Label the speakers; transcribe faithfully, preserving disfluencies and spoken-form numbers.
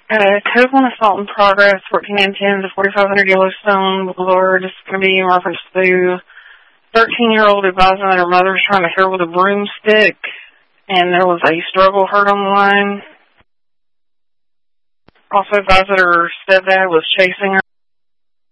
Speaker 1: Uh, code one assault in progress, fourteen and ten to forty-five hundred Yellowstone Boulevard. This is going to be in reference to thirteen-year-old advising that her mother was trying to hit her with a broomstick, and there was a struggle heard on the line. Also advised that her stepdad was chasing her.